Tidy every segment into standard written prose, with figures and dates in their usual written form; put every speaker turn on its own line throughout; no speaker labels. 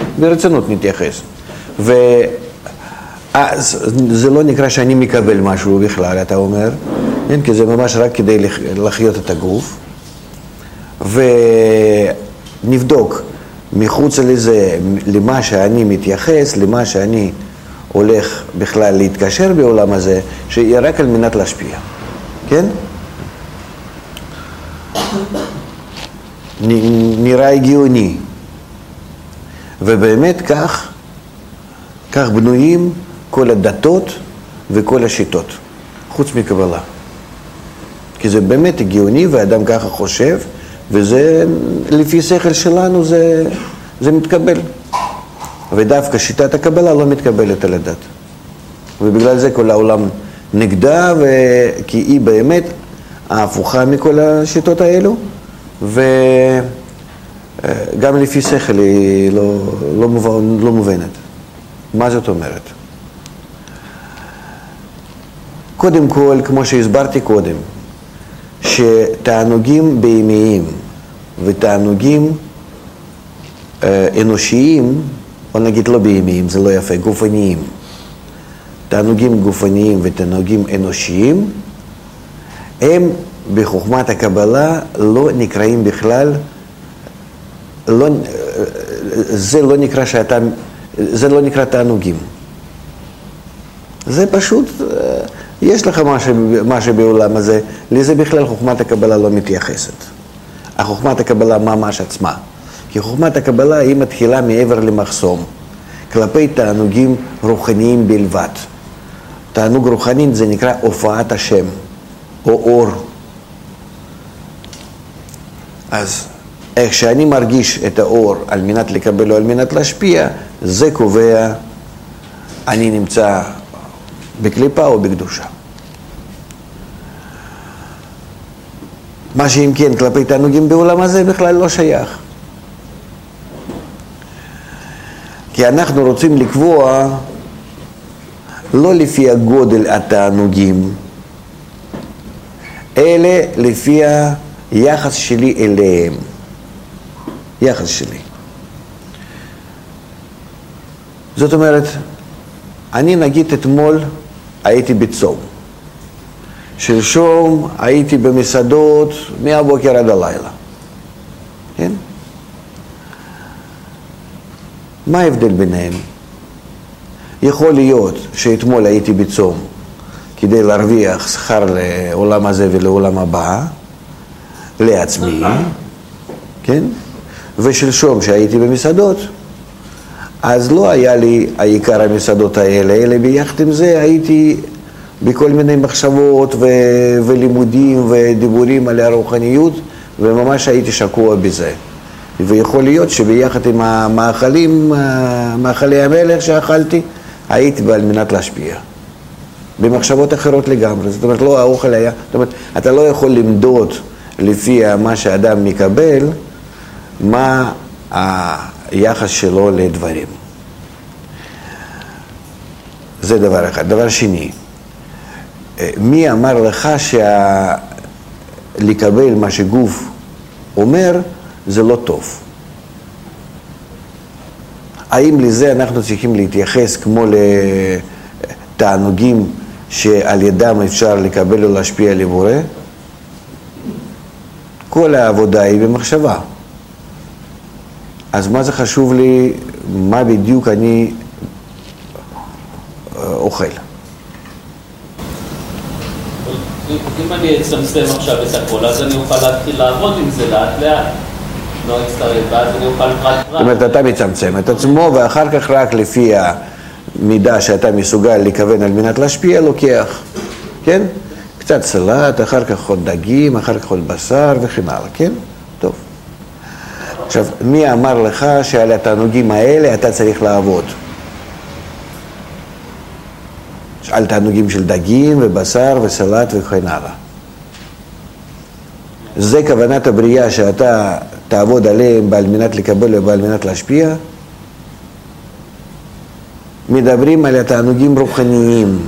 ברצינות נתייחס. וזה לא נקרא שאני מקבל משהו בכלל, אתה אומר, כן? כי זה ממש רק כדי לחיות את הגוף. ונבדוק מחוץ לזה, למה שאני מתייחס, למה שאני הולך בכלל להתקשר בעולם הזה, שיהיה רק על מנת להשפיע. כן? נראה הגיוני. ובאמת כך בנויים כל הדתות וכל השיטות, חוץ מקבלה. כי זה באמת הגיוני, והאדם ככה חושב, וזה לפי שכל שלנו זה מתקבל. ודווקא שיטת הקבלה לא מתקבלת על הדת. ובגלל זה כל העולם נגדה, כי היא באמת ההפוכה מכל השיטות האלו, וגם לפי שכל היא לא מובנת. מה זאת אומרת? קודם כל, כמו שהסברתי קודם, שתענוגים בהמיים ותענוגים אנושיים, או נגיד לא בהמיים, זה לא יפה, גופניים. תענוגים גופניים ותענוגים אנושיים, הם בחוכמת הקבלה לא נקראים בכלל, זה לא נקרא תענוגים. זה פשוט, יש לך משהו בעולם הזה, לזה בכלל חוכמת הקבלה לא מתייחסת. החוכמת הקבלה ממש עצמה. כי חוכמת הקבלה היא מתחילה מעבר למחסום, כלפי תענוגים רוחניים בלבד. תענוג רוחני זה נקרא הופעת השם, או אור. אז איך שאני מרגיש את האור על מנת לקבל או על מנת להשפיע, זה קובע אני נמצא בקליפה או בקדושה. מה שאם כן כלפי תענוגים בעולם הזה בכלל לא שייך. כי אנחנו רוצים לקבוע לא לפי הגודל התענוגים, אלא לפי היחס שלי אליהם. יחס שלי. זאת אומרת, אני נגיד אתמול הייתי בצום. שלשום הייתי במסעדות מהבוקר עד הלילה. כן? מה ההבדל ביניהם? יכול להיות שאתמול הייתי בצום כדי להרוויח שכר לעולם הזה ולעולם הבא, לעצמי, כן? ושלשום שהייתי במסעדות, אז לא היה לי העיקר המסעדות האלה, אלא ביחד עם זה הייתי בכל מיני מחשבות ולימודים ודיבורים על הרוחניות, וממש הייתי שקוע בזה. ויכול להיות שביחד עם מאכלי המלך שאכלתי, הייתי על מנת להשפיע. במחשבות אחרות לגמרי. זאת אומרת, לא האוכל היה, זאת אומרת, אתה לא יכול למדוד לפי מה שאדם מקבל, מה היחס שלו לדברים. זה דבר אחד. דבר שני, מי אמר לך לקבל מה שגוף אומר, זה לא טוב? האם לזה אנחנו צריכים להתייחס כמו לתענוגים שעל ידם אפשר לקבל או להשפיע על הבורא? כל העבודה היא במחשבה. אז מה זה חשוב לי, מה בדיוק אני אוכל?
אם אני אצמצם עכשיו את הכל, אז אני אוכל להתחיל לעבוד עם זה לאט לאט. לא אצטרף, ואז אני אוכל פרט.
זאת אומרת, אתה מצמצם את עצמו, ואחר כך רק לפי המידה שאתה מסוגל לכוון על מנת להשפיע, לוקח, כן? קצת סלט, אחר כך עוד דגים, אחר כך עוד בשר וכן הלאה, כן? טוב. עכשיו, מי אמר לך שעל התענוגים האלה אתה צריך לעבוד? על תענוגים של דגים ובשר וסלט וכן הלאה. זה כוונת הבריאה שאתה תעבוד עליהם בעל מנת לקבל ובעל מנת להשפיע? מדברים על התענוגים רוחניים.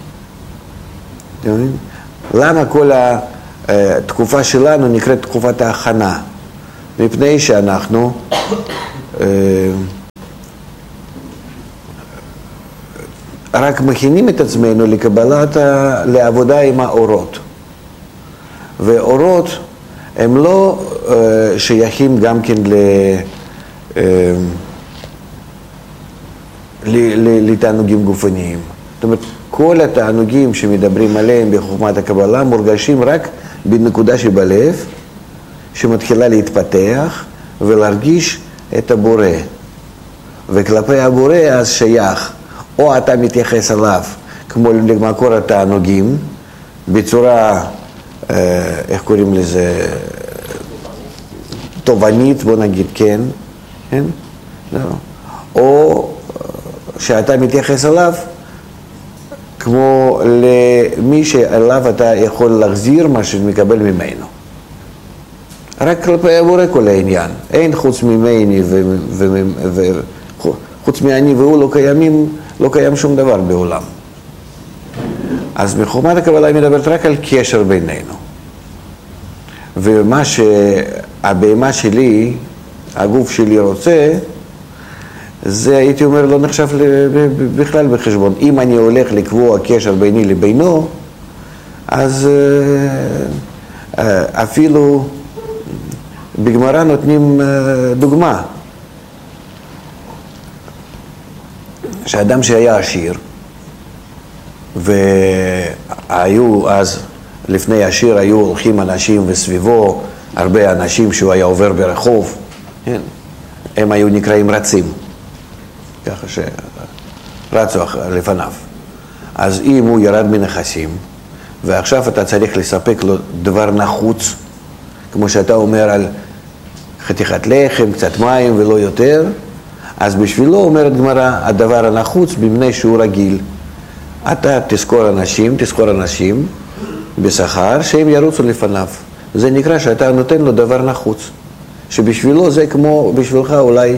למה כל התקופה שלנו נקראת תקופת ההכנה? מפני שאנחנו רק מכינים את עצמנו לעבודה עם האורות. ואורות הם לא שייכים גם כן לתענוגים גופניים. זאת אומרת, כל התענוגים שמדברים עליהם בחוכמת הקבלה מורגשים רק בנקודה שבלב, שמתחילה להתפתח ולהרגיש את הבורא. וכלפי הבורא אז שייך, או אתה מתייחס אליו כמו למקור התענוגים, בצורה, איך קוראים לזה, תובנית, בוא נגיד, כן? או שאתה מתייחס אליו כמו למי שאליו אתה יכול להחזיר מה שמקבל ממנו. רק כלפי הבורא כל העניין. אין חוץ ממני חוץ מאני והוא לא קיים שום דבר בעולם. אז בחוכמת הקבלה היא מדברת רק על קשר בינינו. ומה שהבהמה שלי, הגוף שלי רוצה, זה הייתי אומר לא נחשב בכלל בחשבון. אם אני הולך לקבוע קשר ביני לבינו, אז אפילו בגמרא נותנים דוגמה. שאדם שהיה עשיר, והיו אז, לפני עשיר היו הולכים אנשים וסביבו, הרבה אנשים שהוא היה עובר ברחוב, כן? הם היו נקראים רצים, ככה שרצו לפניו. אז אם הוא ירד מנכסים, ועכשיו אתה צריך לספק לו דבר נחוץ, כמו שאתה אומר על חתיכת לחם, קצת מים ולא יותר, אז בשבילו אומרת גמרא, הדבר הנחוץ במבנה שהוא רגיל. אתה תזכור אנשים בשכר שהם ירוצו לפניו. זה נקרא שאתה נותן לו דבר נחוץ. שבשבילו זה כמו בשבילך אולי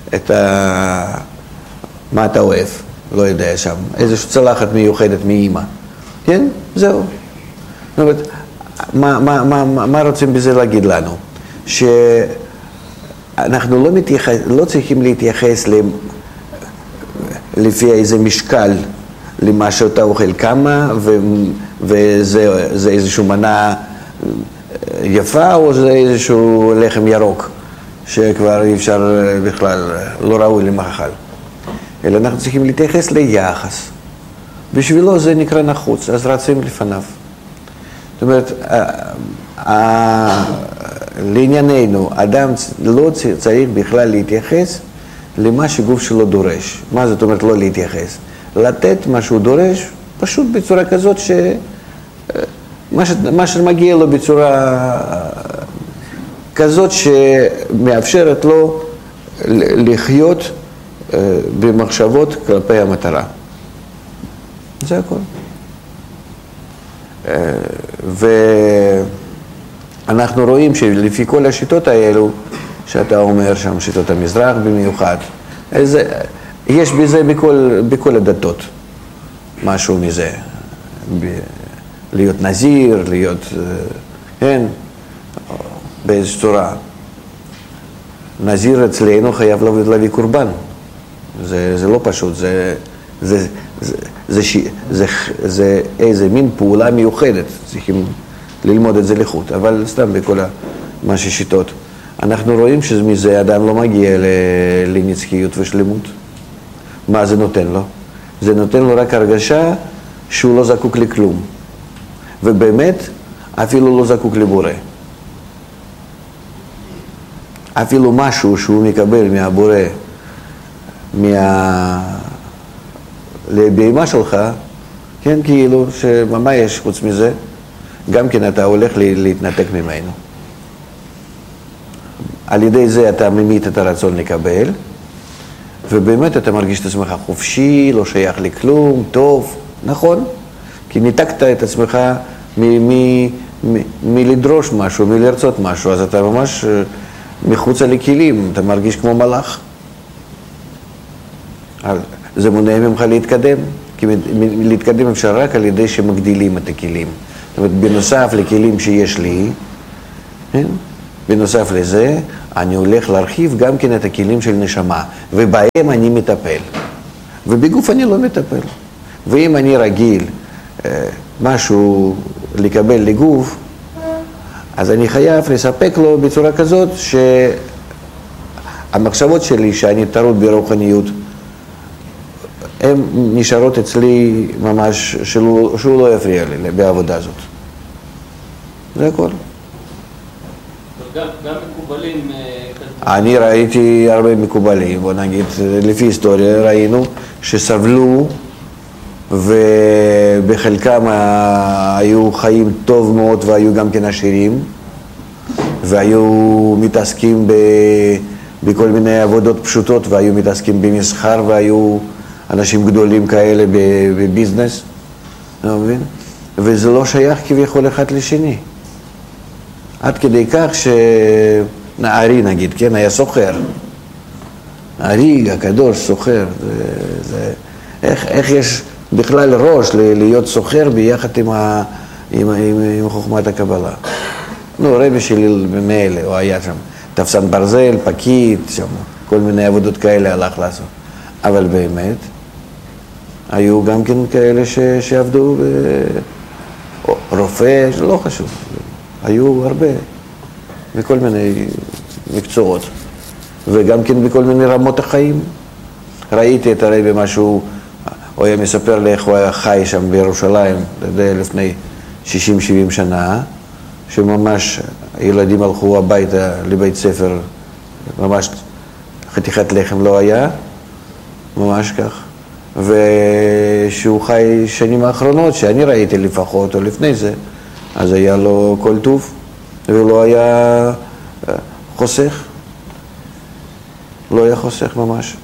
מה אתה אוהב, לא יודע שם, איזושהי צלחת מיוחדת מאמא. כן? זהו. זאת אומרת, מה רוצים בזה להגיד לנו? אנחנו לא צריכים להתייחס לפי איזה משקל למה שאתה אוכל כמה, וזה איזושהי מנה יפה, או זה איזשהו לחם ירוק, שכבר אי אפשר בכלל, לא ראוי למאכל. אלא אנחנו צריכים להתייחס ליחס. בשבילו זה נקרא נחוץ, אז רצים לפניו. זאת אומרת, לענייננו, אדם לא צריך בכלל להתייחס למה שגוף שלו דורש. מה זאת אומרת לא להתייחס? לתת מה שהוא דורש, פשוט בצורה כזאת מה שמגיע לו בצורה כזאת שמאפשרת לו לחיות במחשבות כלפי המטרה. זה הכל. ואנחנו רואים שלפי כל השיטות האלו, שאתה אומר שם, שיטות המזרח במיוחד, יש בזה בכל הדתות, משהו מזה. להיות נזיר, להיות, כן, באיזו צורה. נזיר אצלנו חייב להביא קורבן. זה לא פשוט, זה איזה מין פעולה מיוחדת, צריכים ללמוד את זה לחוט, אבל סתם בכל מה ששיטות. אנחנו רואים שמזה אדם לא מגיע לנצחיות ושלמות. מה זה נותן לו? זה נותן לו רק הרגשה שהוא לא זקוק לכלום. ובאמת, אפילו לא זקוק לבורא. אפילו משהו שהוא מקבל מהבורא, לבהמה שלך, כן, כאילו, מה יש חוץ מזה? גם כן אתה הולך להתנתק ממנו. על ידי זה אתה ממית את הרצון לקבל, ובאמת אתה מרגיש את עצמך חופשי, לא שייך לכלום, טוב, נכון? כי ניתקת את עצמך מלדרוש משהו, מלרצות משהו, אז אתה ממש מחוץ לכלים, אתה מרגיש כמו מלאך. זה מונע ממך להתקדם, כי להתקדם אפשר רק על ידי שמגדילים את הכלים. זאת אומרת, בנוסף לכלים שיש לי, בנוסף לזה, אני הולך להרחיב גם כן את הכלים של נשמה, ובהם אני מטפל. ובגוף אני לא מטפל. ואם אני רגיל משהו לקבל לגוף, אז אני חייב לספק לו בצורה כזאת שהמחשבות שלי שאני טרוד ברוחניות, הן נשארות אצלי ממש, שהוא לא יפריע לי בעבודה הזאת. זה הכל.
גם מקובלים...
אני ראיתי הרבה מקובלים, בוא נגיד, לפי היסטוריה ראינו שסבלו ובחלקם היו חיים טוב מאוד והיו גם כן עשירים והיו מתעסקים בכל מיני עבודות פשוטות והיו מתעסקים במסחר והיו אנשים גדולים כאלה בביזנס, אתה מבין? וזה לא שייך כביכול אחד לשני. עד כדי כך שנערי נגיד, כן, היה סוחר. נערי הקדוש סוחר. איך יש בכלל ראש להיות סוחר ביחד עם חוכמת הקבלה? נו, רבי שלי מאלה, הוא היה שם. תפסן ברזל, פקיד, שם, כל מיני עבודות כאלה הלך לעשות. אבל באמת, היו גם כן כאלה שעבדו רופא, לא חשוב. היו הרבה, בכל מיני מקצועות, וגם כן בכל מיני רמות החיים. ראיתי את הרבי משהו, הוא היה מספר לי איך הוא היה חי שם בירושלים, לפני 60-70 שנה, שממש ילדים הלכו הביתה לבית ספר, ממש חתיכת לחם לא היה, ממש כך. ושהוא חי שנים האחרונות, שאני ראיתי לפחות, או לפני זה, אז היה לו כל טוב, ולא היה חוסך. לא היה חוסך ממש.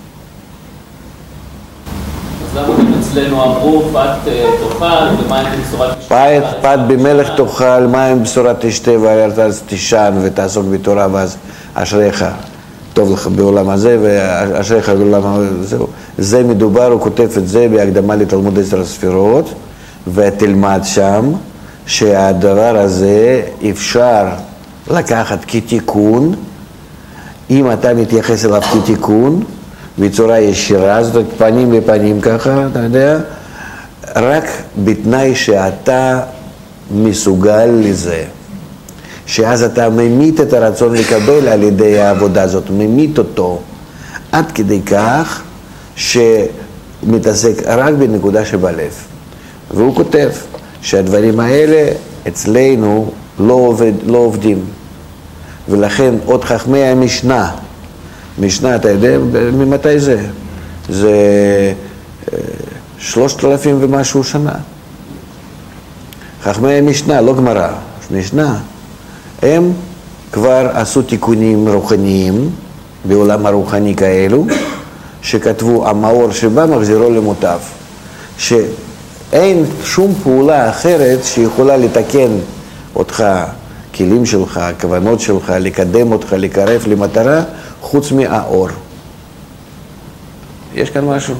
אז למה גם אצלנו אמרו, פת תאכל ומים בבשורת תשתה?
פת במלך תאכל, מים בבשורת תשתה, וארץ תישן ותעסוק בתורה, ואז אשריך, טוב לך בעולם הזה, ואשריך בעולם הזה. זה מדובר, הוא כותב את זה בהקדמה לתלמוד 10 הספירות, ותלמד שם, שהדבר הזה אפשר לקחת כתיקון, אם אתה מתייחס אליו כתיקון, בצורה ישירה, זאת אומרת פנים בפנים ככה, אתה יודע, רק בתנאי שאתה מסוגל לזה, שאז אתה ממית את הרצון לקבל על ידי העבודה הזאת, ממית אותו, עד כדי כך שמתעסק רק בנקודה שבלב. והוא כותב שהדברים האלה אצלנו לא עובדים. ולכן עוד חכמי המשנה, משנה, אתה יודע, ממתי זה? זה 3,000 ומשהו שנה. חכמי המשנה, לא גמרא, משנה. הם כבר עשו תיקונים רוחניים, בעולם הרוחני כאלו, שכתבו, המאור שבא מחזירו למוטב. שאין שום פעולה אחרת שיכולה לתקן אותך, כלים שלך, הכוונות שלך, לקדם אותך, לקרב למטרה, חוץ מהאור. יש כאן משהו?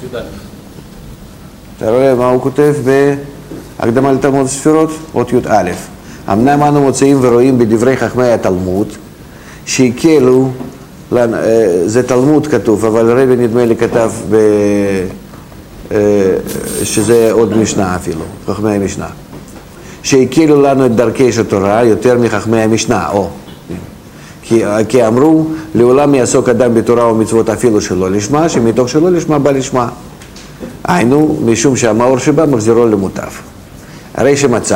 אתה רואה מה הוא כותב בהקדמה לתלמוד ספירות? אות י"א. אמנם אנו מוצאים ורואים בדברי חכמי התלמוד, שהקלו, זה תלמוד כתוב, אבל רבי נדמה לי כתב שזה עוד משנה אפילו, חכמי המשנה. שהקלו לנו את דרכי התורה יותר מחכמי המשנה, כי אמרו, לעולם יעסוק אדם בתורה ומצוות אפילו שלא לשמה, שמתוך שלא לשמה בא לשמה. היינו, משום שהמאור שבא מחזירו למוטב. הרי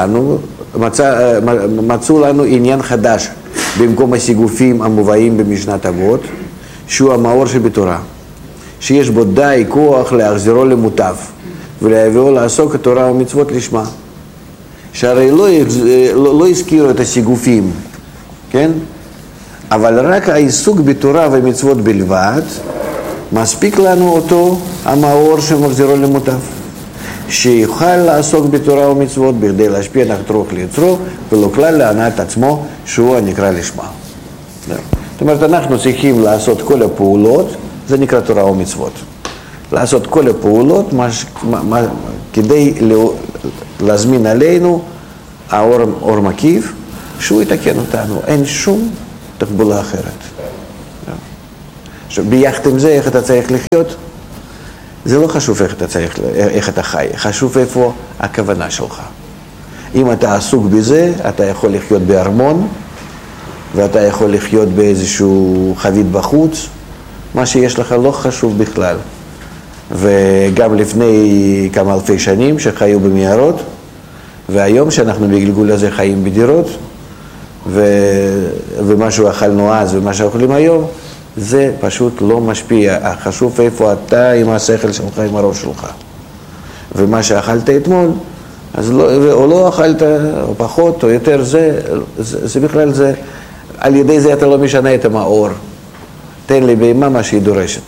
מצאו לנו עניין חדש במקום הסיגופים המובאים במשנת אבות, שהוא המאור שבתורה, שיש בו די כוח להחזירו למוטב ולהביאו לעסוק התורה ומצוות לשמה. שהרי לא הזכירו את הסיגופים, כן? אבל רק העיסוק בתורה ומצוות בלבד, מספיק לנו אותו המאור שמחזירו למוטב, שיוכל לעסוק בתורה ומצוות בכדי להשפיע נחת רוח ליצרו, ולא כלל להנאת עצמו שהוא הנקרא לשמה. זאת אומרת, אנחנו צריכים לעשות כל הפעולות, זה נקרא תורה ומצוות. לעשות כל הפעולות כדי להזמין עלינו האור מקיף, שהוא יתקן אותנו. אין שום תחבולה אחרת. עכשיו, ביחד עם זה, איך אתה צריך לחיות? זה לא חשוב איך אתה חי, חשוב איפה הכוונה שלך. אם אתה עסוק בזה, אתה יכול לחיות בארמון, ואתה יכול לחיות באיזשהו חבית בחוץ, מה שיש לך לא חשוב בכלל. וגם לפני כמה אלפי שנים שחיו במערות, והיום שאנחנו בגלגול הזה חיים בדירות, ומה שאכלנו אז ומה שאוכלים היום, זה פשוט לא משפיע. חשוב איפה אתה עם השכל שלך, עם הראש שלך. ומה שאכלת אתמול, אז לא, או לא אכלת, או פחות, או יותר, זה בכלל זה, על ידי זה אתה לא משנה את המאור. תן לי בהמה מה שהיא דורשת.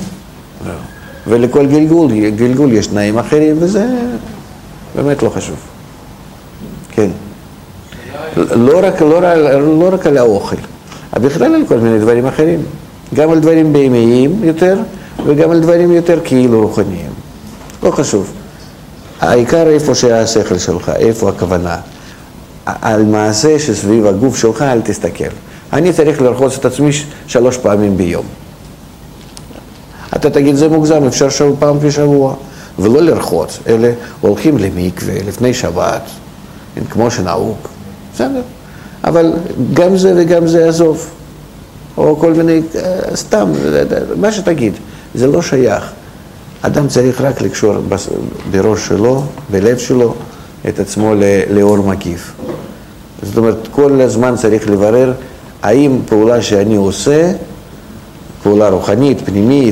ולכל גלגול יש תנאים אחרים, וזה באמת לא חשוב. כן. לא רק על האוכל, אבל בכלל על כל מיני דברים אחרים. גם על דברים בהמיים יותר, וגם על דברים יותר כאילו רוחניים. לא חשוב. העיקר איפה שהשכל שלך, איפה הכוונה. על מעשה שסביב הגוף שלך אל תסתכל. אני צריך לרחוץ את עצמי 3 פעמים ביום. אתה תגיד זה מוגזם, אפשר פעם בשבוע. ולא לרחוץ, אלה הולכים למקווה לפני שבת, כמו שנהוג. בסדר. אבל גם זה וגם זה עזוב. או כל מיני, סתם, מה שתגיד, זה לא שייך. אדם צריך רק לקשור בראש שלו, בלב שלו, את עצמו לאור מקיף. זאת אומרת, כל הזמן צריך לברר האם פעולה שאני עושה, פעולה רוחנית, פנימית,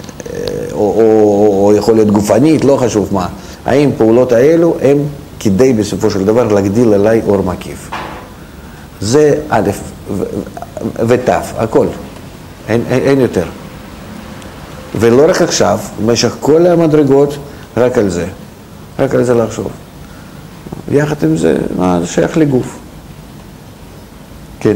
או יכול להיות גופנית, לא חשוב מה, האם פעולות האלו הם כדי בסופו של דבר להגדיל עליי אור מקיף. זה א' ות', הכל, אין יותר. ולא רק עכשיו, במשך כל המדרגות, רק על זה לחשוב. יחד עם זה, מה זה שייך לגוף. כן.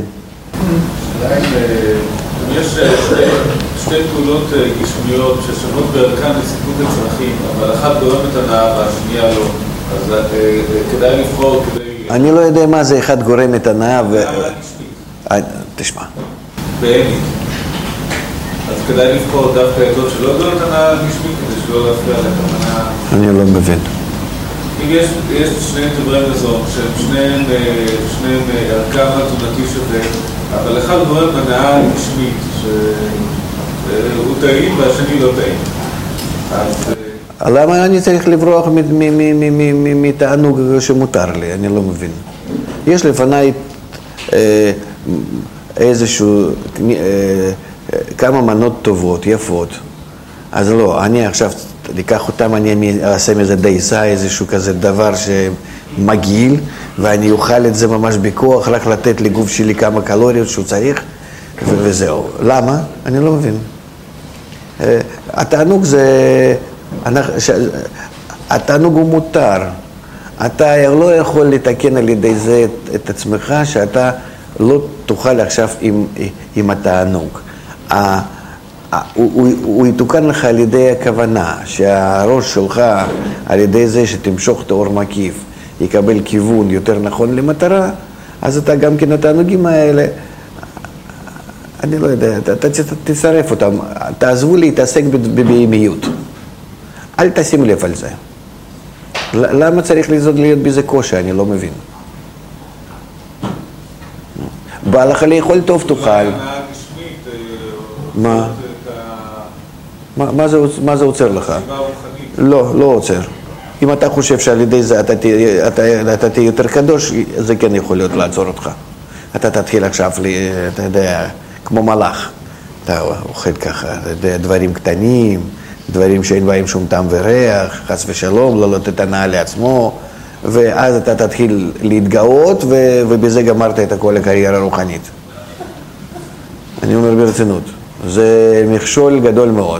יש שתי פעולות גשמיות ששונות בערכן לסיפוק הצרכים, אבל אחת גורמת הנאה והשנייה לא. אז כדאי לבחור כדי...
אני לא יודע מה זה אחד גורם את הנאה תשמע.
בהמית. אז כדאי לבחור דווקא את זאת שלא גורמת הנאה גשמית, כדי שלא להפריע לכוונה...
אני לא מבין.
אם יש שני דברי מזון, שהם שניהם ערכם התזונתי שווה, אבל אחד גורם הנאה גשמית, שהוא טעים והשני לא טעים.
למה אני צריך לברוח מתענוג שמותר לי? אני לא מבין. יש לפניי איזשהו, כמה מנות טובות, יפות. אז לא, אני עכשיו אקח אותם, אני אעשה מזה דייסה, איזשהו כזה דבר שמגעיל, ואני אוכל את זה ממש בכוח, רק לתת לגוף שלי כמה קלוריות שהוא צריך, וזהו. למה? אני לא מבין. התענוג זה... התענוג הוא מותר. אתה לא יכול לתקן על ידי זה את עצמך, שאתה לא תוכל עכשיו עם התענוג. הוא יתוקן לך על ידי הכוונה, שהראש שלך על ידי זה שתמשוך את האור מקיף, יקבל כיוון יותר נכון למטרה, אז אתה גם כן התענוגים האלה, אני לא יודע, אתה תצרף אותם, תעזבו להתעסק בבהמיות. אל תשים לב על זה. למה צריך להיות בזה קושי? אני לא מבין. בא לך לאכול טוב תאכל. מה? מה זה עוצר לך? לא עוצר. אם אתה חושב שעל ידי זה אתה תהיה יותר קדוש, זה כן יכול להיות לעצור אותך. אתה תתחיל עכשיו, אתה יודע, כמו מלאך. אתה אוכל ככה, דברים קטנים, דברים שאין בהם שום טעם וריח, חס ושלום, לא לתת הנאה לעצמו, ואז אתה תתחיל להתגאות, ובזה גמרת את כל הקריירה הרוחנית. אני אומר ברצינות, זה מכשול גדול מאוד.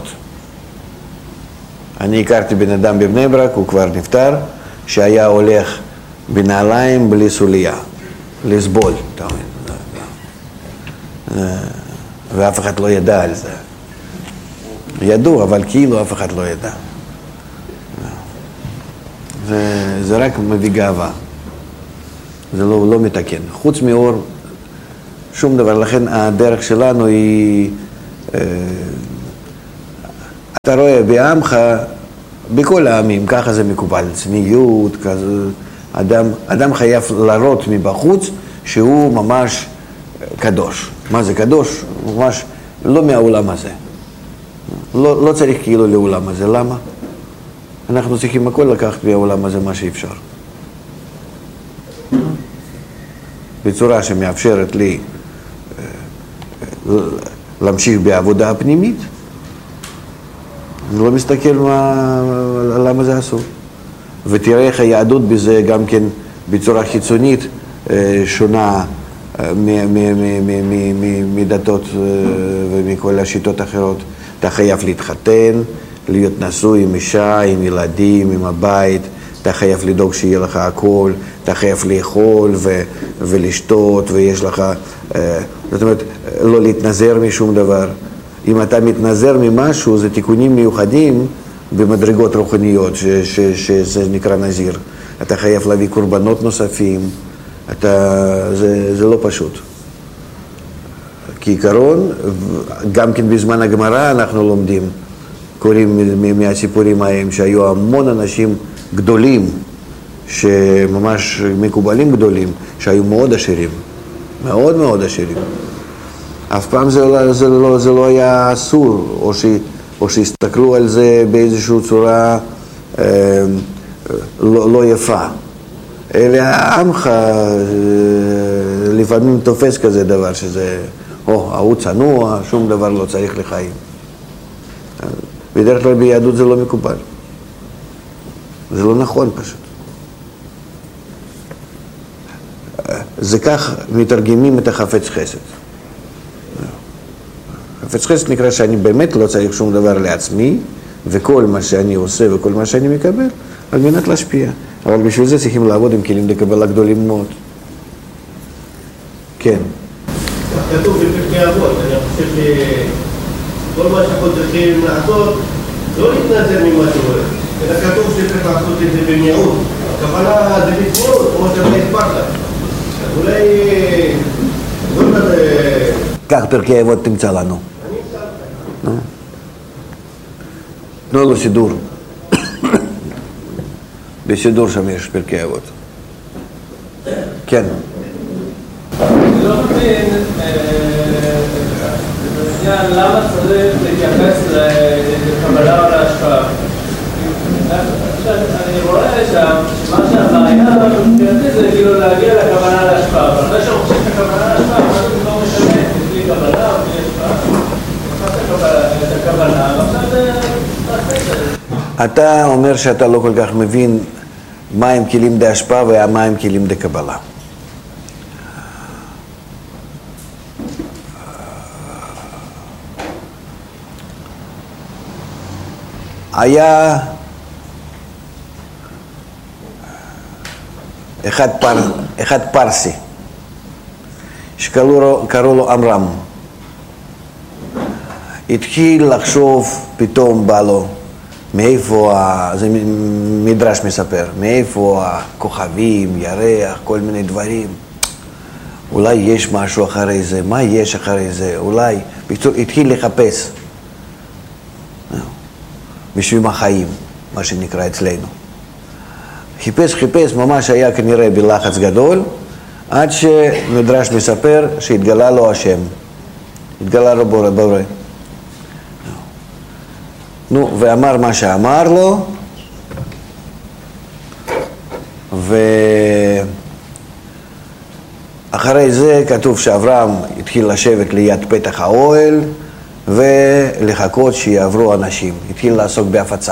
אני הכרתי בן אדם בבני ברק, הוא כבר נפטר, שהיה הולך בנעליים בלי סוליה, לסבול, אתה אומר. ואף אחד לא ידע על זה. ידעו, אבל כאילו אף אחד לא ידע. זה רק מביא גאווה. זה לא מתקן. חוץ מאור, שום דבר. לכן הדרך שלנו היא אתה רואה בעמך, בכל העמים, ככה זה מקובל, צניעות, כזה, אדם חייב להראות מבחוץ שהוא ממש קדוש. מה זה קדוש? ממש לא מהעולם הזה. לא צריך כאילו לעולם הזה. למה? אנחנו צריכים הכל לקחת מהעולם הזה מה שאפשר. בצורה שמאפשרת לי להמשיך בעבודה הפנימית. אני לא מסתכל למה זה אסור. ותראה איך היהדות בזה גם כן בצורה חיצונית שונה מדתות ומכל השיטות האחרות. אתה חייב להתחתן, להיות נשוי עם אישה, עם ילדים, עם הבית, אתה חייב לדאוג שיהיה לך הכל, אתה חייב לאכול ולשתות, ויש לך, זאת אומרת, לא להתנזר משום דבר. אם אתה מתנזר ממשהו, זה תיקונים מיוחדים במדרגות רוחניות, שזה נקרא נזיר. אתה חייב להביא קורבנות נוספים, זה לא פשוט. כעיקרון, גם כן בזמן הגמרא אנחנו לומדים, קוראים מהסיפורים ההם שהיו המון אנשים גדולים, שממש מקובלים גדולים, שהיו מאוד עשירים, מאוד מאוד עשירים. אף פעם זה לא היה אסור, או שהסתכלו על זה באיזושהי צורה לא יפה. אלא עמך לפעמים תופס כזה דבר שזה, ההוא צנוע, שום דבר לא צריך לחיים. בדרך כלל ביהדות זה לא מקובל. זה לא נכון פשוט. זה כך מתרגמים את החפץ חסד. חפץ חסד נקרא שאני באמת לא צריך שום דבר לעצמי, וכל מה שאני עושה וכל מה שאני מקבל, על מנת להשפיע. אבל בשביל זה צריכים לעבוד עם כלים לקבלה גדולים מאוד. כן.
כתוב בפרקי אבות, אני חושב שכל מה שאנחנו צריכים לעשות, לא להתנזר ממה שקורה, אלא כתוב שצריך לעשות את זה במיעוט. הכוונה זה בתמונות, כמו שאתה הספרת. אז אולי...
כך פרקי אבות תמצא לנו.
אני אמצא לך.
תנו לו סידור. בסידור שם יש פרקי אבות. כן.
אני לא מבין למה צריך להתייחס לקבלה או להשפעה. אני רואה שם שמה שהבעיה מבחינתי זה כאילו להגיע לקבלה להשפעה, אבל אחרי שאנחנו חושבים את הקבלה להשפעה, מה זה לא משנה, בלי קבלה או בלי השפעה. את הקבלה, ועכשיו זה תעשה.
אתה אומר שאתה לא כל כך מבין מה הם כלים דה השפעה ומה הם כלים דה קבלה. היה אחד פרסי שקראו לו אמרם. התחיל לחשוב, פתאום בא לו מאיפה, זה מדרש מספר, מאיפה הכוכבים, ירח, כל מיני דברים. אולי יש משהו אחרי זה, מה יש אחרי זה, אולי, בקיצור, התחיל לחפש בשביל החיים, מה שנקרא אצלנו. חיפש, ממש היה כנראה בלחץ גדול, עד שמדרש מספר שהתגלה לו השם, התגלה לו בורא. נו, ואמר מה שאמר לו, ואחרי זה כתוב שאברהם התחיל לשבת ליד פתח האוהל, ולחכות שיעברו אנשים. התחיל לעסוק בהפצה.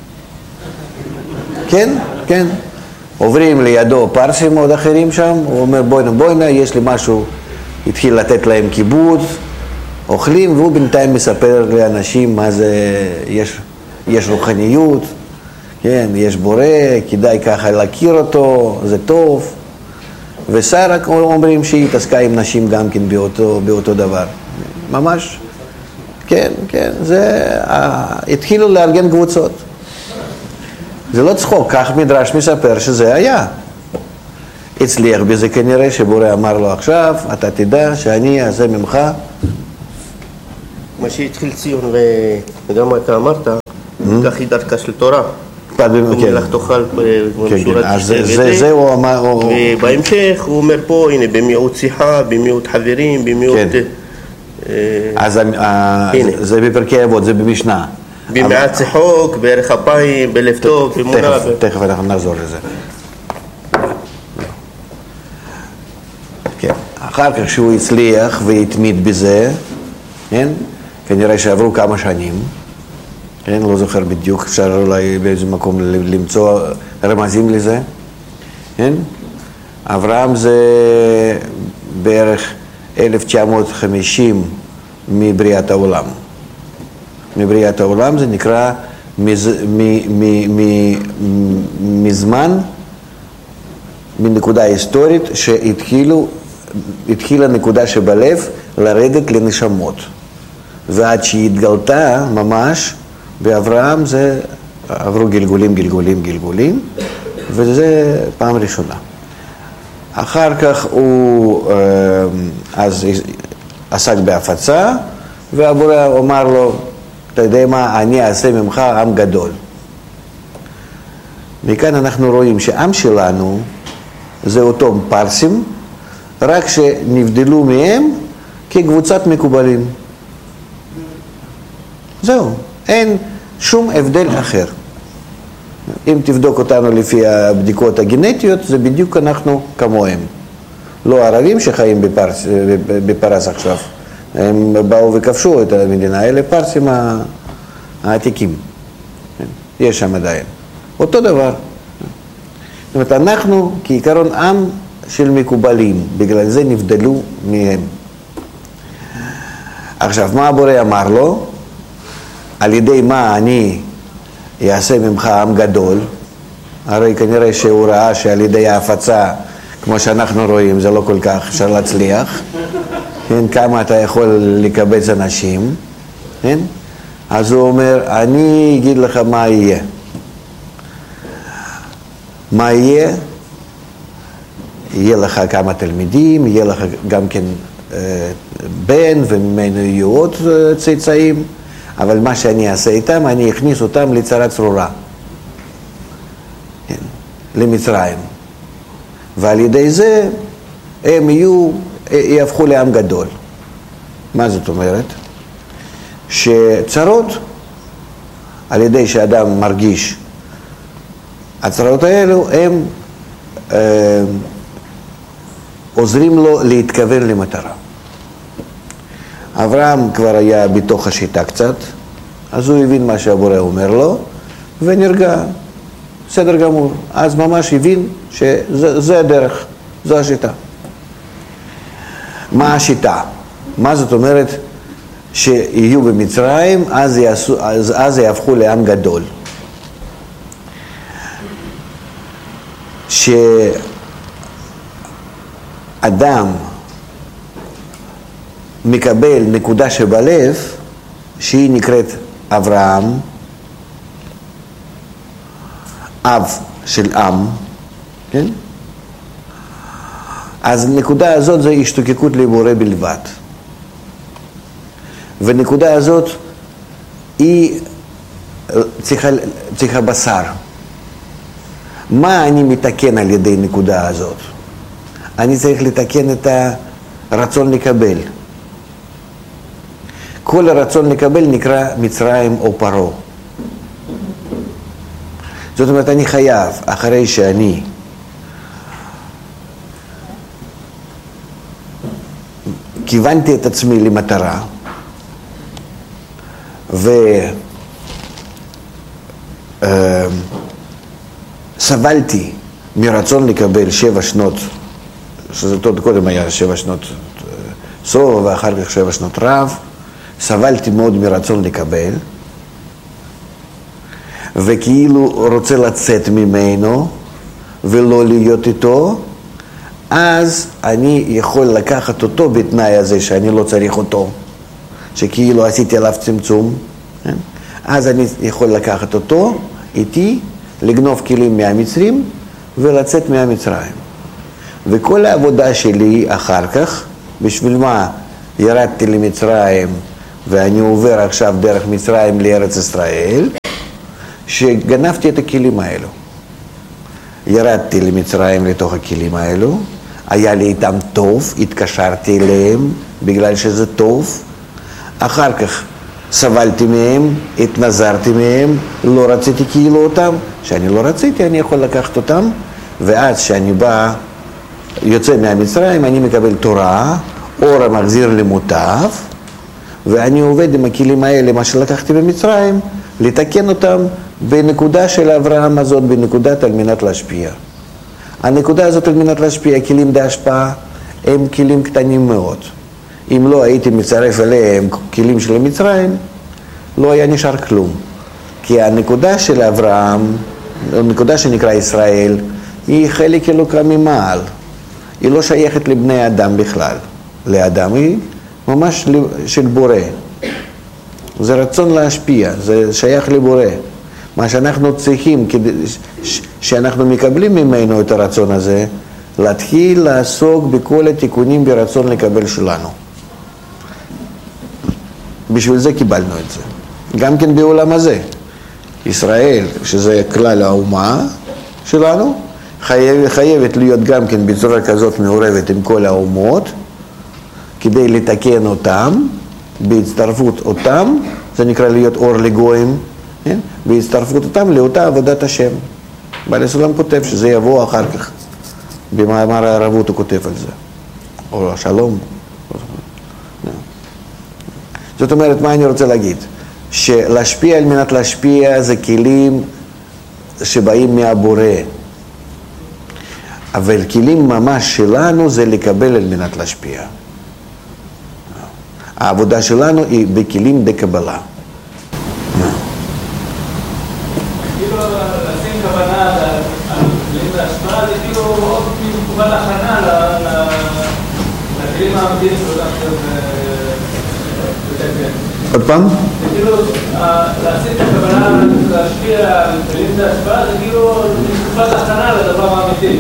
כן, כן. עוברים לידו פרסים עוד אחרים שם, הוא אומר בואנה, יש לי משהו. התחיל לתת להם כיבוד, אוכלים, והוא בינתיים מספר לאנשים מה זה, יש רוחניות, כן, יש בורא, כדאי ככה להכיר אותו, זה טוב. ושרה אומרים שהיא התעסקה עם נשים גם כן באותו דבר. ממש. כן, כן, התחילו לארגן קבוצות. זה לא צחוק, כך מדרש מספר שזה היה. הצליח בזה כנראה שבורא אמר לו עכשיו, אתה תדע שאני אעשה ממך
מה שהתחיל ציון וגם אתה אמרת, כך היא דרכה של תורה. ומלך תאכל בשורת
זה הוא אמר.
ובהמשך הוא אומר פה, הנה, במיעוט שיחה, במיעוט חברים, במיעוט...
אז זה בפרקי אבות, זה במשנה.
במעט צחוק, בערך אפיים, בלב טוב, במונה.
תכף אנחנו נחזור לזה. כן. אחר כך שהוא הצליח והתמיד בזה, כן? כנראה שעברו כמה שנים, כן? לא זוכר בדיוק, אפשר אולי באיזה מקום למצוא רמזים לזה, כן? אברהם זה בערך 1950 מבריאת העולם. מבריאת העולם זה נקרא מזמן, מנקודה היסטורית שהתחילה נקודה שבלב לרדת לנשמות. ועד שהתגלתה ממש באברהם זה עברו גלגולים, וזה פעם ראשונה. אחר כך הוא אז עסק בהפצה, והבורא אמר לו, אתה יודע מה, אני אעשה ממך עם גדול. מכאן אנחנו רואים שעם שלנו זה אותו פרסים, רק שנבדלו מהם כקבוצת מקובלים. זהו, אין שום הבדל אחר. אם תבדוק אותנו לפי הבדיקות הגנטיות, זה בדיוק אנחנו כמוהם. לא ערבים שחיים בפרס עכשיו. הם באו וכבשו את המדינה, אלה פרסים העתיקים. יש שם עדיין. אותו דבר. זאת אומרת, אנחנו כעיקרון עם של מקובלים, בגלל זה נבדלו מהם. עכשיו, מה הבורא אמר לו? על ידי מה אני אעשה ממך עם גדול? הרי כנראה שהוא ראה שעל ידי ההפצה, כמו שאנחנו רואים, זה לא כל כך אפשר להצליח. כן, כמה אתה יכול לקבץ אנשים, כן? אז הוא אומר, אני אגיד לך מה יהיה. מה יהיה? יהיה לך כמה תלמידים, יהיה לך גם כן בן, וממנו יהיו עוד צאצאים, אבל מה שאני אעשה איתם, אני אכניס אותם לצרה צרורה, כן, למצרים. ועל ידי זה הם יהפכו לעם גדול. מה זאת אומרת? שצרות, על ידי שאדם מרגיש, הצרות האלו הם עוזרים לו להתכוון למטרה. אברהם כבר היה בתוך השיטה קצת, אז הוא הבין מה שהבורא אומר לו, ונרגע, בסדר גמור. אז ממש הבין שזה הדרך, זו השיטה. מה השיטה? מה זאת אומרת שיהיו במצרים, אז יהפכו לעם גדול. שאדם מקבל נקודה שבלב, שהיא נקראת אברהם, אב של עם, כן? אז נקודה הזאת זה השתוקקות לבורא בלבד. ונקודה הזאת היא צריכה בשר. מה אני מתקן על ידי נקודה הזאת? אני צריך לתקן את הרצון לקבל. כל הרצון לקבל נקרא מצרים או פרו. זאת אומרת, אני חייב, אחרי שאני כיוונתי את עצמי למטרה, וסבלתי מרצון לקבל 7 שנות, שזה קודם היה 7 שנות סוף ואחר כך 7 שנות רב, סבלתי מאוד מרצון לקבל, וכאילו רוצה לצאת ממנו ולא להיות איתו, אז אני יכול לקחת אותו בתנאי הזה שאני לא צריך אותו, שכאילו עשיתי עליו צמצום, כן? אז אני יכול לקחת אותו איתי, לגנוב כלים מהמצרים ולצאת מהמצרים. וכל העבודה שלי אחר כך, בשביל מה ירדתי למצרים ואני עובר עכשיו דרך מצרים לארץ ישראל, שגנבתי את הכלים האלו. ירדתי למצרים לתוך הכלים האלו, היה לי איתם טוב, התקשרתי אליהם בגלל שזה טוב, אחר כך סבלתי מהם, התנזרתי מהם, לא רציתי כאילו אותם, שאני לא רציתי אני יכול לקחת אותם, ואז שאני בא, יוצא מהמצרים, אני מקבל תורה, אור המחזיר למוטב, ואני עובד עם הכלים האלה, מה שלקחתי במצרים, לתקן אותם בנקודה של אברהם הזאת, בנקודת על מנת להשפיע. הנקודה הזאת על מנת להשפיע, כלים בהשפעה, הם כלים קטנים מאוד. אם לא הייתי מצרף אליהם כלים של מצרים, לא היה נשאר כלום. כי הנקודה של אברהם, הנקודה שנקרא ישראל, היא חלק אלוקה ממעל. היא לא שייכת לבני אדם בכלל. לאדם היא ממש של בורא. זה רצון להשפיע, זה שייך לבורא. מה שאנחנו צריכים, שאנחנו מקבלים ממנו את הרצון הזה, להתחיל לעסוק בכל התיקונים ברצון לקבל שלנו. בשביל זה קיבלנו את זה. גם כן בעולם הזה. ישראל, שזה כלל האומה שלנו, חייבת להיות גם כן בצורה כזאת מעורבת עם כל האומות, כדי לתקן אותם, בהצטרפות אותם, זה נקרא להיות אור לגויים, כן? בהצטרפות אותם לאותה עבודת השם. בעל הסולם כותב שזה יבוא אחר כך. במאמר הערבות הוא כותב על זה. או השלום. זאת אומרת, מה אני רוצה להגיד? שלהשפיע על מנת להשפיע זה כלים שבאים מהבורא. אבל כלים ממש שלנו זה לקבל על מנת להשפיע. העבודה שלנו היא בכלים בקבלה.
כאילו לשים כוונה על כלים להשפעה, זה כאילו עוד תקופה להכנה לכלים האמיתיים שאותם לתקן.
עוד פעם?
זה כאילו לשים את הכוונה להשפיע על כלים להשפעה, זה כאילו תקופה להכנה לדבר האמיתי.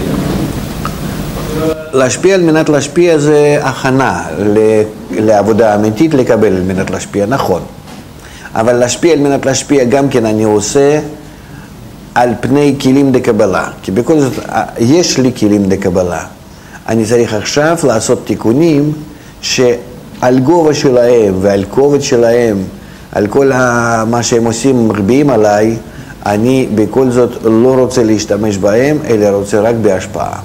להשפיע על מנת להשפיע זה הכנה לעבודה אמיתית לקבל על מנת להשפיע, נכון. אבל להשפיע על מנת להשפיע גם כן אני עושה על פני כלים דקבלה. כי בכל זאת יש לי כלים דקבלה. אני צריך עכשיו לעשות תיקונים שעל גובה שלהם ועל כובד שלהם, על כל מה שהם עושים מרביעים עליי, אני בכל זאת לא רוצה להשתמש בהם, אלא רוצה רק בהשפעה.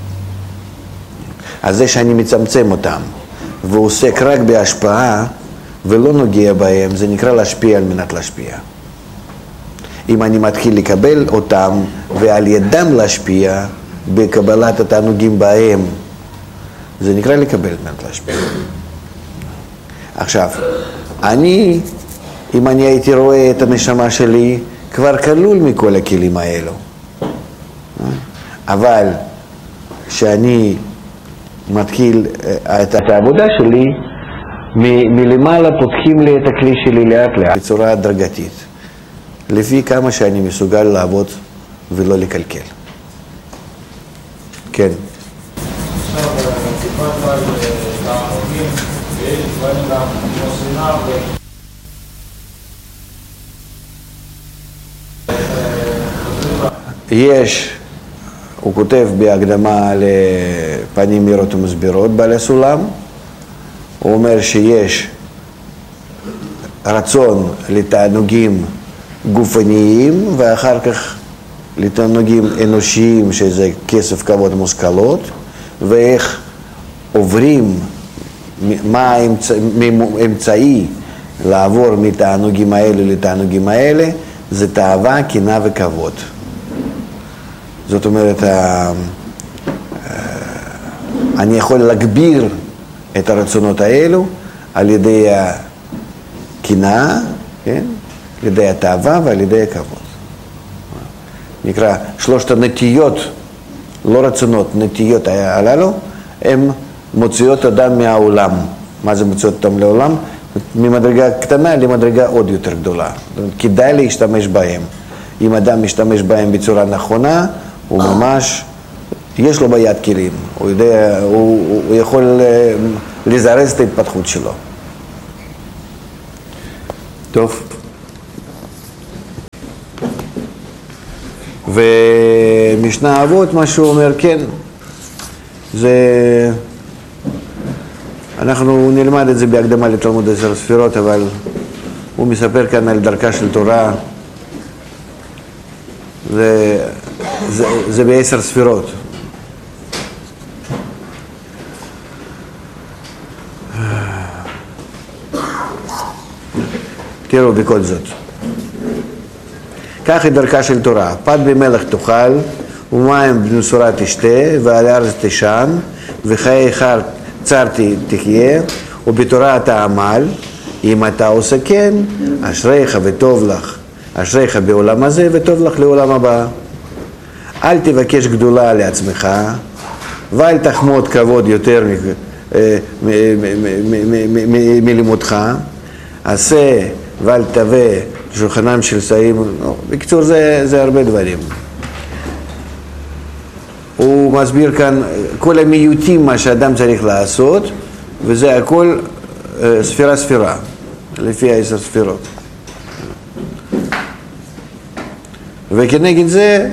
אז זה שאני מצמצם אותם ועוסק רק בהשפעה ולא נוגע בהם, זה נקרא להשפיע על מנת להשפיע. אם אני מתחיל לקבל אותם ועל ידם להשפיע בקבלת התענוגים בהם, זה נקרא לקבל על מנת להשפיע. עכשיו, אם אני הייתי רואה את הנשמה שלי, כבר כלול מכל הכלים האלו. אבל שאני מתחיל את העבודה שלי, מלמעלה פותחים לי את הכלי שלי לאט לאט, בצורה הדרגתית, לפי כמה שאני מסוגל לעבוד ולא לקלקל. כן.
עכשיו, דיברת על תענוגים, ויש דברים גם כמו שנאה
יש, הוא כותב בהקדמה לפנים מאירות ומסבירות בעל הסולם, הוא אומר שיש רצון לתענוגים גופניים ואחר כך לתענוגים אנושיים שזה כסף, כבוד, מושכלות, ואיך עוברים, מה האמצעי לעבור מתענוגים האלה לתענוגים האלה, זה תאווה, קנאה וכבוד. זאת אומרת, אני יכול להגביר את הרצונות האלו על ידי הקנאה, כן? על ידי התאווה ועל ידי הכבוד. נקרא שלושת הנטיות, לא רצונות, נטיות הללו, הן מוציאות אדם מהעולם. מה זה מוציאות אותם לעולם? ממדרגה קטנה למדרגה עוד יותר גדולה. כדאי להשתמש בהם. אם אדם משתמש בהם בצורה נכונה, הוא ממש, יש לו ביד כלים, הוא יודע, הוא יכול לזרז את ההתפתחות שלו. טוב. ומשנה אבות, מה שהוא אומר, כן, זה... אנחנו נלמד את זה בהקדמה לתלמוד 10 ספירות, אבל הוא מספר כאן על דרכה של תורה. זה ב10 ספירות. תראו בכל זאת. כך היא דרכה של תורה, פת במלח תאכל, ומים במשורה תשתה, ועל הארץ תשן, וחיי חר צר תחיה, ובתורה אתה עמל, אם אתה עושה כן, אשריך וטוב לך, אשריך בעולם הזה וטוב לך לעולם הבא. אל תבקש גדולה לעצמך, ואל תחמוד כבוד יותר מלימודך, עשה ואל תווה שולחנם של שרים. בקיצור, זה הרבה דברים. הוא מסביר כאן כל המיעוטים מה שאדם צריך לעשות, וזה הכל ספירה, לפי 10 ספירות. וכנגד זה,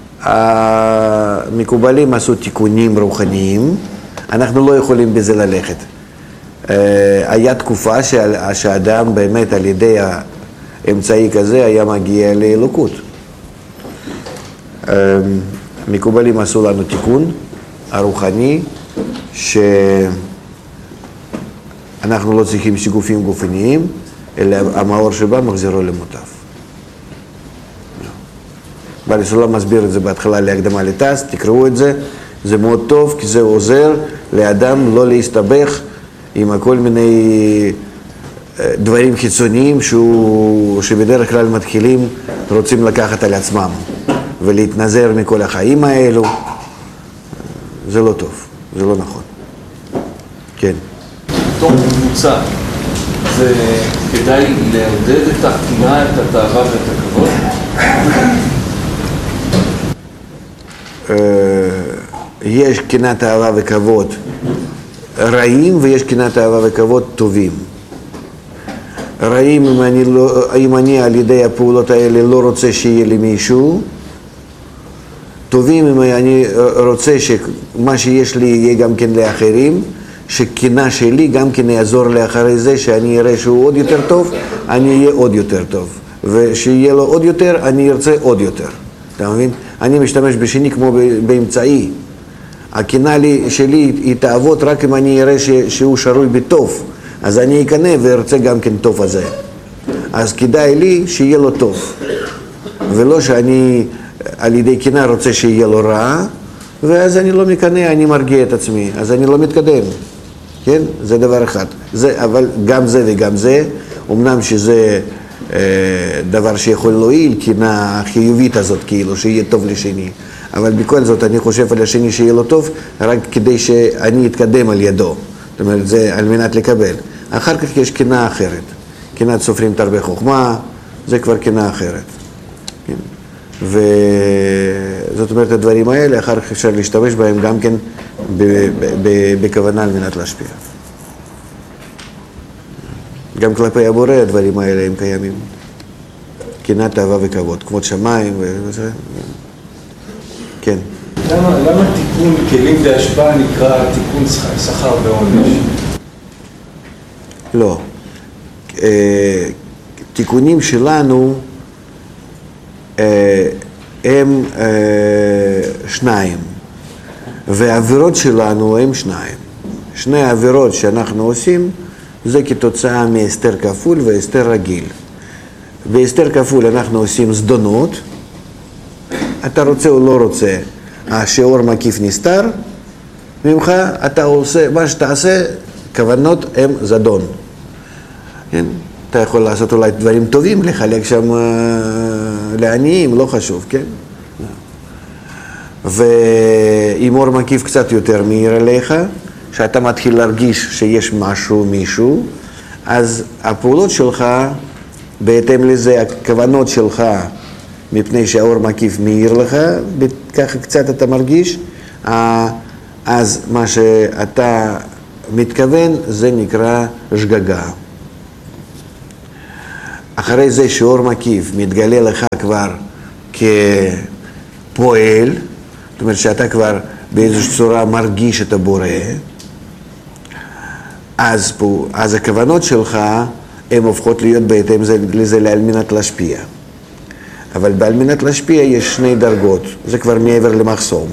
המקובלים עשו תיקונים רוחניים, אנחנו לא יכולים בזה ללכת. היה תקופה שהאדם באמת על ידי האמצעי כזה היה מגיע לאלוקות. מקובלים עשו לנו תיקון הרוחני, שאנחנו לא צריכים שיגופים גופניים, אלא המאור שבה מחזירו למוטב. בעל הסולם מסביר את זה בהתחלה להקדמה לתס, תקראו את זה, זה מאוד טוב, כי זה עוזר לאדם לא להסתבך עם כל מיני דברים חיצוניים שבדרך כלל מתחילים רוצים לקחת על עצמם ולהתנזר מכל החיים האלו. זה לא טוב, זה לא נכון. כן.
בתור קבוצה, זה כדאי לעודד את הקנאה, את התאווה ואת הכבוד?
יש קנאת אהבה וכבוד רעים, ויש קנאת אהבה וכבוד טובים. רעים אם אני על ידי הפעולות האלה לא רוצה שיהיה לי מישהו, טובים אם אני רוצה שמה שיש לי יהיה גם כן לאחרים, שקנאה שלי גם כן יעזור לאחרי זה, שאני אראה שהוא עוד יותר טוב, אני אהיה עוד יותר טוב, ושיהיה לו עוד יותר, אני ארצה עוד יותר. אתה מבין? אני משתמש בשני כמו באמצעי. הקנאה שלי היא תעבוד רק אם אני אראה שהוא שרוי בטוב, אז אני אקנה וארצה גם כן טוב הזה. אז כדאי לי שיהיה לו טוב, ולא שאני על ידי קנאה רוצה שיהיה לו רע, ואז אני לא מקנא, אני מרגיע את עצמי, אז אני לא מתקדם. כן? זה דבר אחד. אבל גם זה וגם זה, אמנם שזה דבר שיכול להועיל, קנאה החיובית הזאת, כאילו, שיהיה טוב לשני. אבל בכל זאת אני חושב על השני שיהיה לו טוב, רק כדי שאני אתקדם על ידו. זאת אומרת, זה על מנת לקבל. אחר כך יש קנאה אחרת. קנאת סופרים תרבה חוכמה, זה כבר קנאה אחרת. כן? וזאת אומרת, הדברים האלה, אחר כך אפשר להשתמש בהם גם כן בכוונה על מנת להשפיע. גם כלפי הבורא הדברים האלה הם קיימים. קנאת אהבה וכבוד, כבוד שמיים וזה. כן.
למה תיקון כלים בהשפעה נקרא תיקון שכר ועונש?
לא. תיקונים שלנו הם שניים, והעבירות שלנו הם שניים. שני העבירות שאנחנו עושים זה כתוצאה מהסתר כפול והסתר רגיל. בהסתר כפול אנחנו עושים זדונות, אתה רוצה או לא רוצה, השיעור מקיף נסתר, ממך אתה עושה, מה שאתה עושה, כוונות הם זדון. כן? אתה יכול לעשות אולי דברים טובים, לחלק שם לעניים, לא חשוב, כן? ואם אור מקיף קצת יותר מאיר אליך, שאתה מתחיל להרגיש שיש משהו, מישהו, אז הפעולות שלך, בהתאם לזה, הכוונות שלך, מפני שהאור מקיף מאיר לך, ככה קצת אתה מרגיש, אז מה שאתה מתכוון זה נקרא שגגה. אחרי זה שאור מקיף מתגלה לך כבר כפועל, זאת אומרת שאתה כבר באיזושהי צורה מרגיש את הבורא, אז הכוונות שלך הן הופכות להיות בהתאם לזה על מנת להשפיע. אבל על מנת להשפיע יש שני דרגות, זה כבר מעבר למחסום.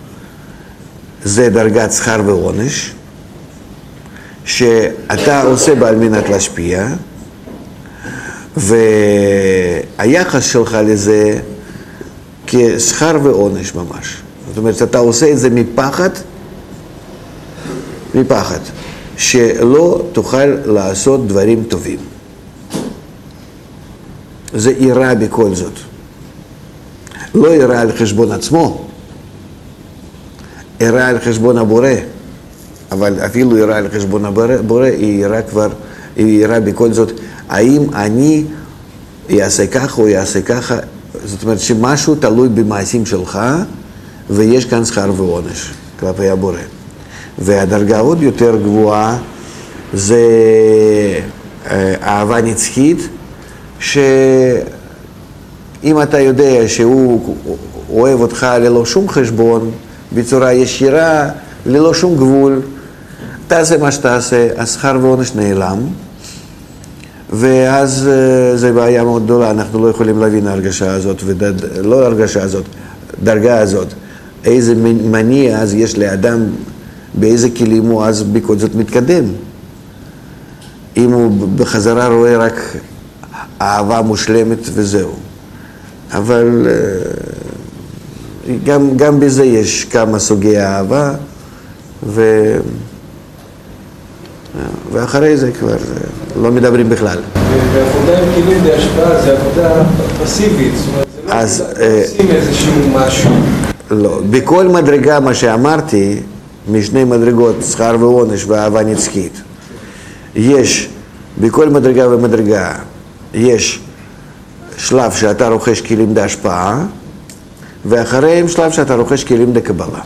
זה דרגת שכר ועונש, שאתה עושה על מנת להשפיע, והיחס שלך לזה כשכר ועונש ממש. זאת אומרת, אתה עושה את זה מפחד, שלא תוכל לעשות דברים טובים. זה יראה בכל זאת. לא יראה על חשבון עצמו, יראה על חשבון הבורא, אבל אפילו יראה על חשבון הבורא, היא יראה בכל זאת, האם אני יעשה ככה או יעשה ככה, זאת אומרת שמשהו תלוי במעשים שלך, ויש כאן שכר ועונש כלפי הבורא. והדרגה עוד יותר גבוהה זה אהבה נצחית, שאם אתה יודע שהוא אוהב אותך ללא שום חשבון, בצורה ישירה, ללא שום גבול, תעשה מה שתעשה, השכר ועונש נעלם, ואז זה בעיה מאוד גדולה, אנחנו לא יכולים להבין ההרגשה הזאת, לא ההרגשה הזאת, דרגה הזאת, איזה מניע אז יש לאדם, באיזה כלים הוא אז בכל זאת מתקדם. אם הוא בחזרה רואה רק אהבה מושלמת וזהו. אבל גם בזה יש כמה סוגי אהבה, ואחרי זה כבר לא מדברים בכלל.
ועבודה עם כלים בהשפעה זה עבודה פסיבית, זאת אומרת, זה לא עושים איזשהו משהו.
לא, בכל מדרגה מה שאמרתי, משני מדרגות, שכר ועונש ואהבה נצחית, יש, בכל מדרגה ומדרגה, יש שלב שאתה רוכש כלים בהשפעה, ואחריהם שלב שאתה רוכש כלים לקבלה.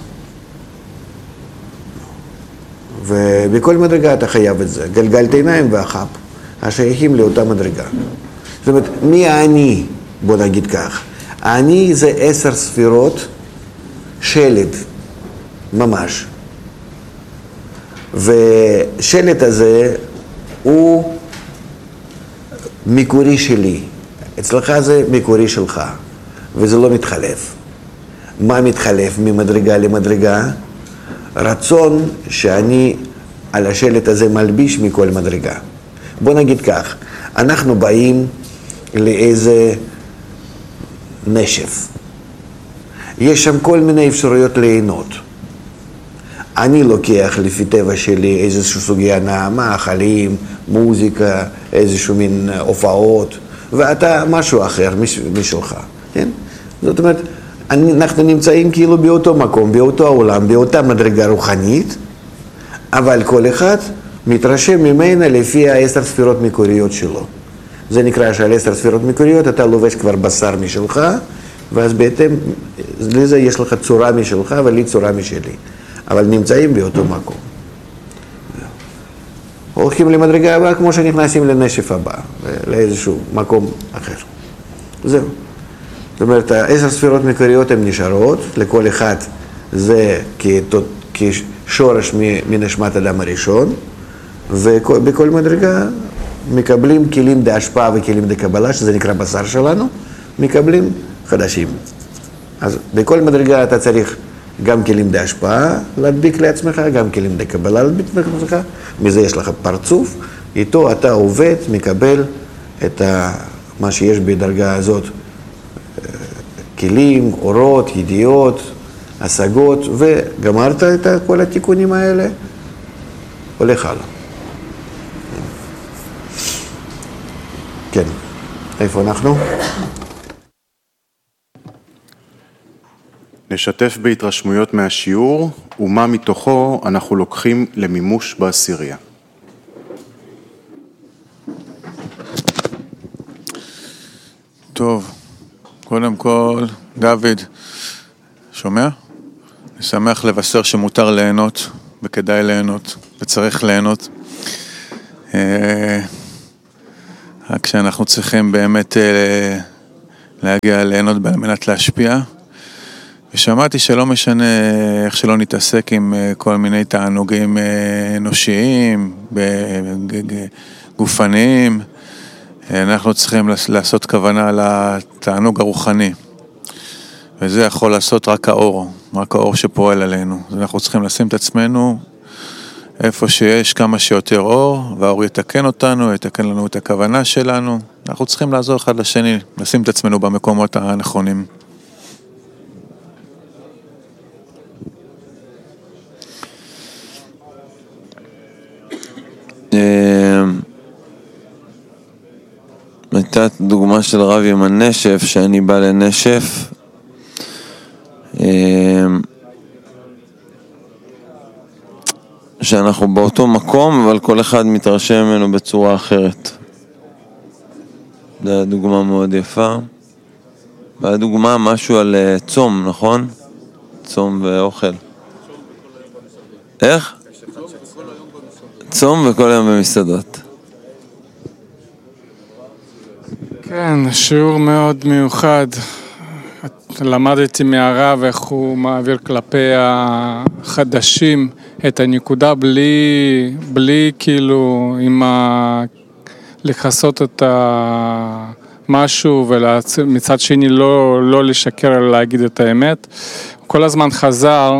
ובכל מדרגה אתה חייב את זה, גלגלת עיניים והחפ, השייכים לאותה מדרגה. זאת אומרת, מי אני, בוא נגיד כך, אני זה 10 ספירות שלד, ממש. ושלד הזה הוא מקורי שלי, אצלך זה מקורי שלך, וזה לא מתחלף. מה מתחלף ממדרגה למדרגה? רצון שאני על השלט הזה מלביש מכל מדרגה. בוא נגיד כך, אנחנו באים לאיזה נשף. יש שם כל מיני אפשרויות ליהנות. אני לוקח לפי טבע שלי איזשהו סוגי הנאה, מאכלים, מוזיקה, איזשהו מין הופעות, ואתה משהו אחר משלך, כן? זאת אומרת, אנחנו נמצאים כאילו באותו מקום, באותו העולם, באותה מדרגה רוחנית, אבל כל אחד מתרשם ממנה לפי 10 ספירות מקוריות שלו. זה נקרא שעל 10 ספירות מקוריות אתה לובש כבר בשר משלך, ואז בהתאם לזה יש לך צורה משלך ולי צורה משלי. אבל נמצאים באותו מקום. הולכים למדרגה הבאה כמו שנכנסים לנשף הבא, לאיזשהו מקום אחר. זהו. זאת אומרת, 10 ספירות מקוריות הן נשארות, לכל אחד זה כשורש מנשמת אדם הראשון, ובכל מדרגה מקבלים כלים להשפעה וכלים לקבלה, שזה נקרא בשר שלנו, מקבלים חדשים. אז בכל מדרגה אתה צריך גם כלים להשפעה להדביק לעצמך, גם כלים לקבלה להדביק לעצמך, מזה יש לך פרצוף, איתו אתה עובד, מקבל את מה שיש בדרגה הזאת, כלים, אורות, ידיעות, השגות, וגמרת את כל התיקונים האלה, הולך הלאה. כן, איפה אנחנו?
נשתף בהתרשמויות מהשיעור, ומה מתוכו אנחנו לוקחים למימוש בעשירייה.
טוב, קודם כל, דוד, שומע? אני שמח לבשר שמותר ליהנות, וכדאי ליהנות, וצריך ליהנות. כשאנחנו צריכים באמת להגיע ליהנות על מנת להשפיע. ושמעתי שלא משנה איך שלא נתעסק עם כל מיני תענוגים אנושיים, גופניים, אנחנו צריכים לעשות כוונה לתענוג הרוחני. וזה יכול לעשות רק האור שפועל עלינו. אנחנו צריכים לשים את עצמנו איפה שיש כמה שיותר אור, והאור יתקן אותנו, יתקן לנו את הכוונה שלנו. אנחנו צריכים לעזור אחד לשני, לשים את עצמנו במקומות הנכונים.
הייתה דוגמה של רב עם הנשף, שאני בא לנשף, שאנחנו באותו מקום, אבל כל אחד מתרשם ממנו בצורה אחרת. זו דוגמה מאוד יפה. והדוגמה משהו על צום, נכון? צום ואוכל. איך? צום וכל היום במסעדות.
כן, שיעור מאוד מיוחד. למדתי מהרב איך הוא מעביר כלפי החדשים את הנקודה בלי כאילו לחסות את משהו ומצד שני לא לשקר אלא להגיד את האמת. כל הזמן חזר,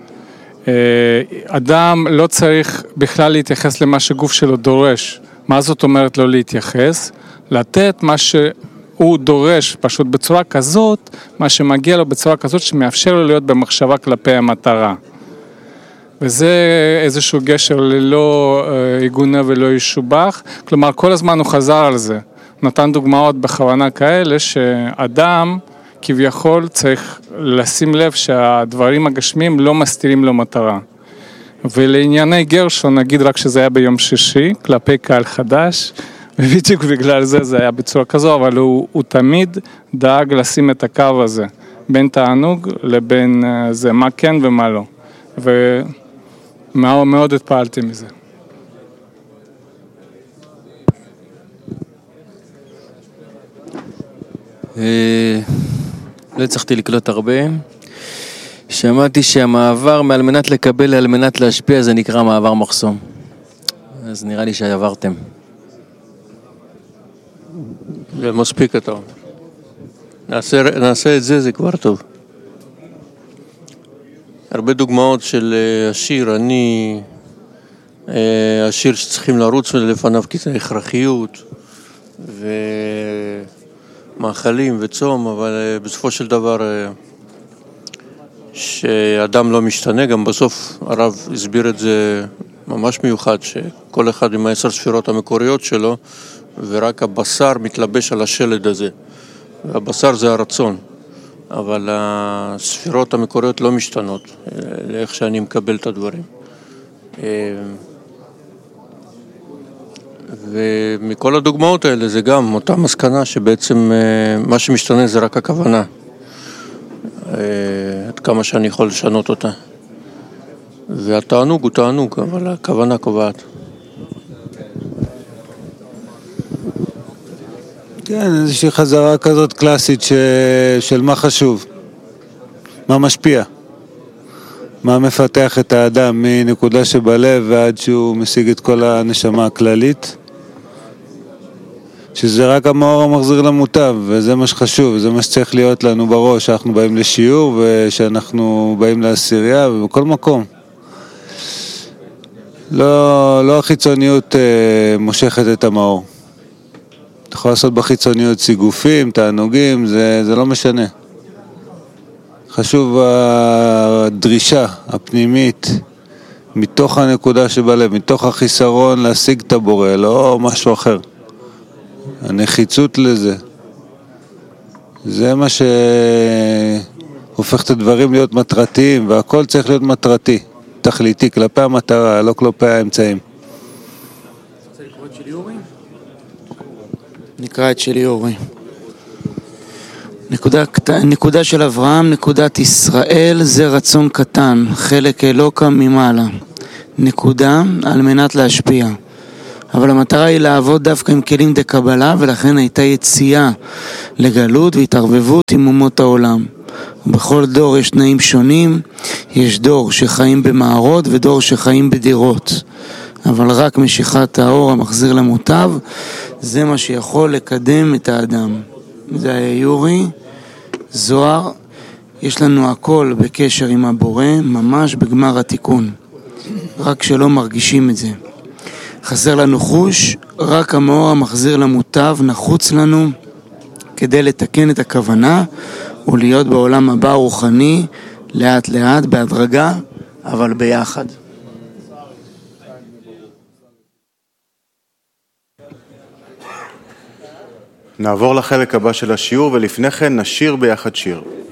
אדם לא צריך בכלל להתייחס למה שגוף שלו דורש. מה זאת אומרת לא להתייחס? לתת מה שהוא דורש פשוט בצורה כזאת, מה שמגיע לו בצורה כזאת שמאפשר לו להיות במחשבה כלפי המטרה. וזה איזשהו גשר ללא עיגונה ולא ישובח, כלומר כל הזמן הוא חזר על זה. נתן דוגמאות בכוונה כאלה שאדם כביכול צריך לשים לב שהדברים הגשמיים לא מסתירים לו מטרה. ולענייני גרשון נגיד רק שזה היה ביום שישי, כלפי קהל חדש, ובדיוק בגלל זה היה בצורה כזו, אבל הוא תמיד דאג לשים את הקו הזה, בין תענוג לבין זה, מה כן ומה לא. ומאוד התפעלתי מזה.
לא הצלחתי לקלוט הרבה. שמעתי שהמעבר מעל מנת לקבל על מנת להשפיע זה נקרא מעבר מחסום. אז נראה לי שעברתם.
זה מספיק אתה. נעשה את זה, זה כבר טוב. הרבה דוגמאות של השיר, השיר שצריכים לרוץ לפניו כי זה הכרחיות ומאכלים וצום, אבל בסופו של דבר שאדם לא משתנה, גם בסוף הרב הסביר את זה ממש מיוחד, שכל אחד עם 10 ספירות המקוריות שלו, ורק הבשר מתלבש על השלד הזה. והבשר זה הרצון, אבל הספירות המקוריות לא משתנות, לאיך שאני מקבל את הדברים. ומכל הדוגמאות האלה זה גם אותה מסקנה שבעצם מה שמשתנה זה רק הכוונה. עד כמה שאני יכול לשנות אותה. והתענוג הוא תענוג, אבל הכוונה קובעת.
כן, איזושהי חזרה כזאת קלאסית של מה חשוב, מה משפיע, מה מפתח את האדם מנקודה שבלב ועד שהוא משיג את כל הנשמה הכללית, שזה רק המאור המחזיר למוטב, וזה מה שחשוב, זה מה שצריך להיות לנו בראש, שאנחנו באים לשיעור ושאנחנו באים לעשירייה ובכל מקום. לא החיצוניות מושכת את המאור. אתה יכול לעשות בחיצוניות סיגופים, תענוגים, זה לא משנה. חשוב הדרישה הפנימית מתוך הנקודה שבלב, מתוך החיסרון להשיג את הבורא, לא משהו אחר. הנחיצות לזה. זה מה שהופך את הדברים להיות מטרתיים, והכל צריך להיות מטרתי, תכליתי, כלפי המטרה, לא כלפי האמצעים.
נקרא את שלי אורי. נקודה של אברהם, נקודת ישראל, זה רצון קטן, חלק אלוקה ממעלה. נקודה על מנת להשפיע. אבל המטרה היא לעבוד דווקא עם כלים דקבלה, ולכן הייתה יציאה לגלות והתערבבות עם אומות העולם. בכל דור יש תנאים שונים, יש דור שחיים במערות ודור שחיים בדירות. אבל רק משיכת האור המחזיר למוטב, זה מה שיכול לקדם את האדם. זה היה יורי, זוהר, יש לנו הכל בקשר עם הבורא, ממש בגמר התיקון. רק שלא מרגישים את זה. חסר לנו חוש, רק המאור המחזיר למוטב נחוץ לנו כדי לתקן את הכוונה ולהיות בעולם הבא רוחני, לאט לאט, בהדרגה, אבל ביחד.
נעבור לחלק הבא של השיעור, ולפני כן נשיר ביחד שיר.